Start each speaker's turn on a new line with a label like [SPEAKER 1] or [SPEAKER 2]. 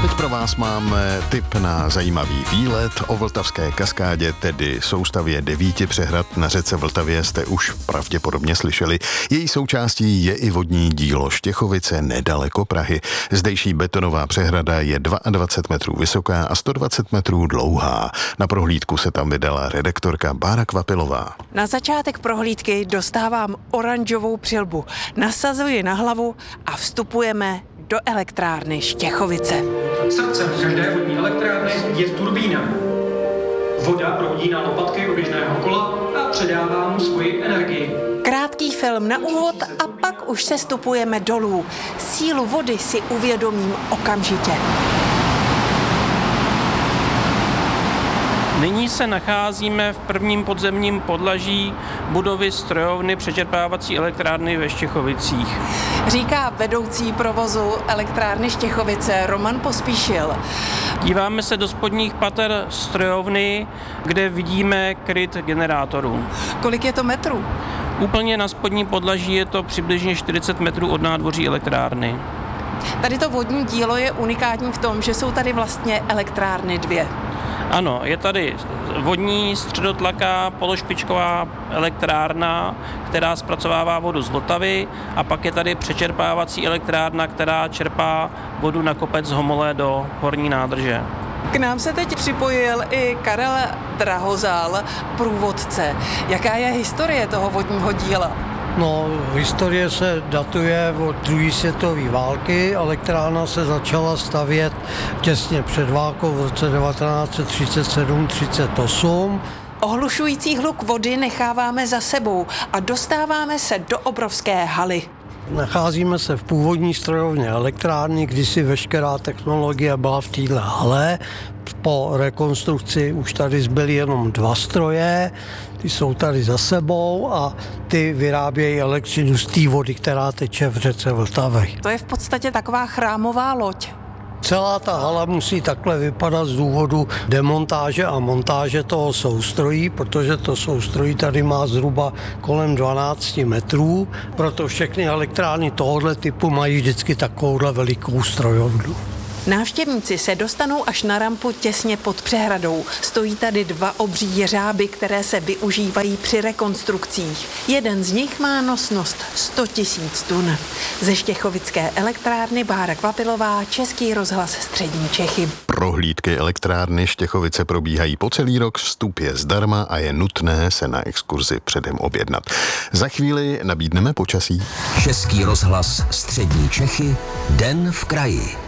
[SPEAKER 1] teď pro vás máme tip na zajímavý výlet. O Vltavské kaskádě, tedy soustavě 9 přehrad na řece Vltavě, jste už pravděpodobně slyšeli. Její součástí je i vodní dílo Štěchovice nedaleko Prahy. Zdejší betonová přehrada je 22 metrů vysoká a 120 metrů dlouhá. Na prohlídku se tam vydala redaktorka Bára Kvapilová.
[SPEAKER 2] Na začátek prohlídky dostávám oranžovou přilbu, nasazuji na hlavu a vstupujeme do elektrárny Štěchovice.
[SPEAKER 3] Srdcem každé vodní elektrárny je turbína. Voda proudí na lopatky oběžného kola a předává mu svoji energii.
[SPEAKER 2] Krátký film na úvod a pak už se stupujeme dolů. Sílu vody si uvědomím okamžitě.
[SPEAKER 4] Nyní se nacházíme v prvním podzemním podlaží budovy strojovny přečerpávací elektrárny ve Štěchovicích.
[SPEAKER 2] Říká vedoucí provozu elektrárny Štěchovice Roman Pospíšil.
[SPEAKER 4] Díváme se do spodních pater strojovny, kde vidíme kryt generátorů.
[SPEAKER 2] Kolik je to metrů?
[SPEAKER 4] Úplně na spodním podlaží je to přibližně 40 metrů od nádvoří elektrárny.
[SPEAKER 2] Tady to vodní dílo je unikátní v tom, že jsou tady vlastně elektrárny 2.
[SPEAKER 4] Ano, je tady vodní středotlaká pološpičková elektrárna, která zpracovává vodu z Vltavy, a pak je tady přečerpávací elektrárna, která čerpá vodu na kopec z Homolé do horní nádrže.
[SPEAKER 2] K nám se teď připojil i Karel Drahozal, průvodce. Jaká je historie toho vodního díla?
[SPEAKER 5] No, historie se datuje od druhé světové války. Elektrárna se začala stavět těsně před válkou v roce 1937-38.
[SPEAKER 2] Ohlušující hluk vody necháváme za sebou a dostáváme se do obrovské haly.
[SPEAKER 5] Nacházíme se v původní strojovně elektrárny, kdysi veškerá technologie byla v téhle hale. Po rekonstrukci už tady zbyly jenom 2 stroje, ty jsou tady za sebou a ty vyrábějí elektřinu z té vody, která teče v řece Vltavy.
[SPEAKER 2] To je v podstatě taková chrámová loď.
[SPEAKER 5] Celá ta hala musí takhle vypadat z důvodu demontáže a montáže toho soustrojí, protože to soustrojí tady má zhruba kolem 12 metrů, proto všechny elektrárny tohoto typu mají vždycky takovouhle velikou strojovnu.
[SPEAKER 2] Návštěvníci se dostanou až na rampu těsně pod přehradou. Stojí tady 2 obří jeřáby, které se využívají při rekonstrukcích. Jeden z nich má nosnost 100 000 tun. Ze Štěchovické elektrárny Bára Kvapilová, Český rozhlas Střední Čechy.
[SPEAKER 1] Prohlídky elektrárny Štěchovice probíhají po celý rok, vstup je zdarma a je nutné se na exkurzi předem objednat. Za chvíli nabídneme počasí.
[SPEAKER 6] Český rozhlas Střední Čechy, den v kraji.